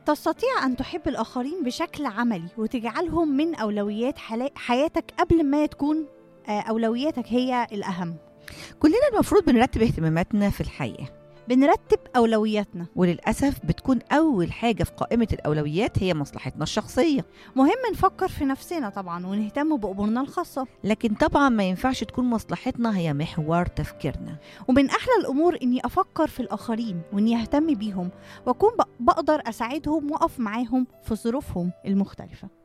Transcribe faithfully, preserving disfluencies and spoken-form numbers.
تستطيع أن تحب الآخرين بشكل عملي وتجعلهم من أولويات حلا- حياتك قبل ما تكون آه، أولوياتك هي الأهم. كلنا المفروض بنرتب اهتماماتنا في الحياة، بنرتب أولوياتنا. وللأسف بتكون أول حاجة في قائمة الأولويات هي مصلحتنا الشخصية. مهم نفكر في نفسنا طبعا ونهتم بأمورنا الخاصة، لكن طبعا ما ينفعش تكون مصلحتنا هي محور تفكيرنا. ومن أحلى الأمور إني أفكر في الآخرين وإني أهتم بيهم وأكون بق- بقدر أساعدهم وأقف معاهم في ظروفهم المختلفة.